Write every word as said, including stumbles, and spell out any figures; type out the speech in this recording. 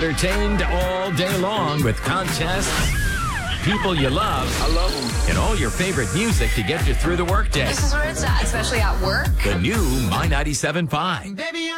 entertained all day long with contests, people you love, I love them. and all your favorite music to get you through the workday. This is where it's at, especially at work. The new My ninety-seven point five. Baby,